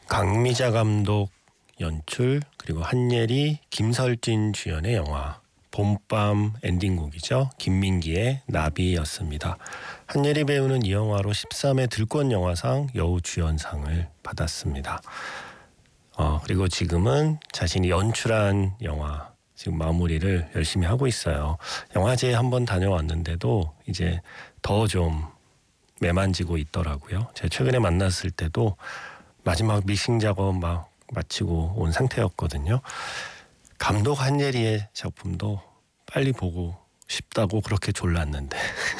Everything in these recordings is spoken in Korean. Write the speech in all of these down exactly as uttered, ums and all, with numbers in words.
강미자 감독 연출, 그리고 한예리, 김설진 주연의 영화 봄밤 엔딩곡이죠. 김민기의 나비였습니다. 한예리 배우는 이 영화로 십삼 회 들꽃영화상 여우주연상을 받았습니다. 어, 그리고 지금은 자신이 연출한 영화 지금 마무리를 열심히 하고 있어요. 영화제에 한번 다녀왔는데도 이제 더 좀 매만지고 있더라고요. 제가 최근에 만났을 때도 마지막 믹싱 작업 막 마치고 온 상태였거든요. 감독 한예리의 작품도 빨리 보고 싶다고 그렇게 졸랐는데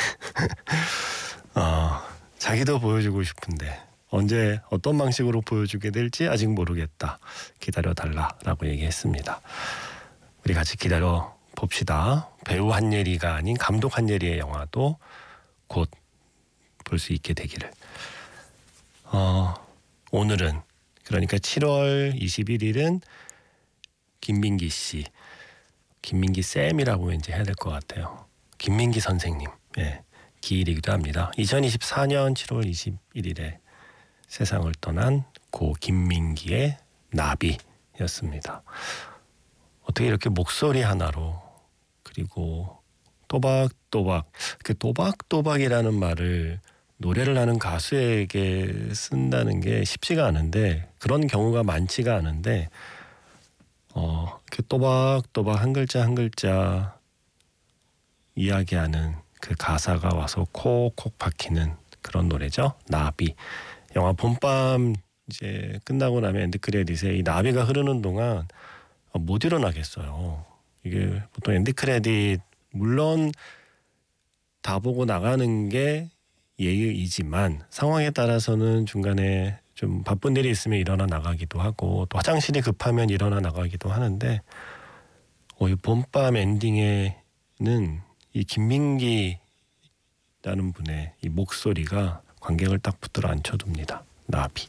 어, 자기도 보여주고 싶은데 언제 어떤 방식으로 보여주게 될지 아직 모르겠다. 기다려달라라고 얘기했습니다. 우리 같이 기다려 봅시다. 배우 한예리가 아닌 감독 한예리의 영화도 곧 볼 수 있게 되기를. 어, 오늘은 그러니까 칠월 이십일일은 김민기 씨, 김민기 쌤이라고 이제 해야 될 것 같아요. 김민기 선생님, 예, 기일이기도 합니다. 이천이십사년 칠월 이십일일에 세상을 떠난 고 김민기의 나비였습니다. 어떻게 이렇게 목소리 하나로, 그리고 또박또박, 그 또박또박이라는 말을 노래를 하는 가수에게 쓴다는 게 쉽지가 않은데, 그런 경우가 많지가 않은데 어, 이렇게 또박또박 한 글자 한 글자 이야기하는 그 가사가 와서 콕콕 박히는 그런 노래죠. 나비. 영화 봄밤 이제 끝나고 나면 엔드 크레딧에 이 나비가 흐르는 동안 못 일어나겠어요. 이게 보통 엔드 크레딧 물론 다 보고 나가는 게 예의이지만 상황에 따라서는 중간에 좀 바쁜 일이 있으면 일어나 나가기도 하고 또 화장실이 급하면 일어나 나가기도 하는데 어, 이 봄밤 엔딩에는 이 김민기라는 분의 이 목소리가 관객을 딱 붙들어 앉혀둡니다. 나비.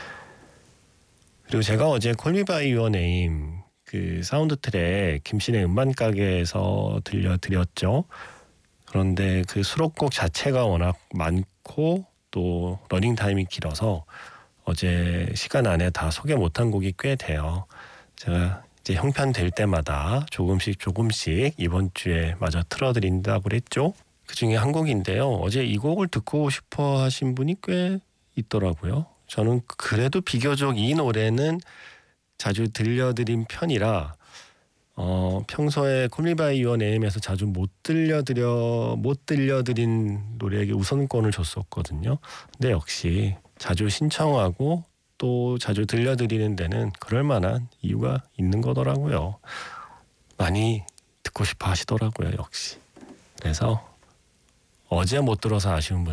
그리고 제가 어제 콜미 바이 유어 네임 그 사운드 트랙 김신의 음반 가게에서 들려드렸죠. 그런데 그 수록곡 자체가 워낙 많고 또 러닝타임이 길어서 어제 시간 안에 다 소개 못한 곡이 꽤 돼요. 제가 이제 형편 될 때마다 조금씩 조금씩 이번 주에 마저 틀어드린다고 그랬죠. 그중에 한 곡인데요. 어제 이 곡을 듣고 싶어 하신 분이 꽤 있더라고요. 저는 그래도 비교적 이 노래는 자주 들려드린 편이라 어, 평소에 콜미 바이 유어 네임에서 자주 못 들려드려 못 들려드린 노래에게 우선권을 줬었거든요. 근데 역시 자주 신청하고 또 자주 들려드리는 데는 그럴 만한 이유가 있는 거더라고요. 많이 듣고 싶어 하시더라고요, 역시. 그래서 어제 못 들어서 아쉬운 분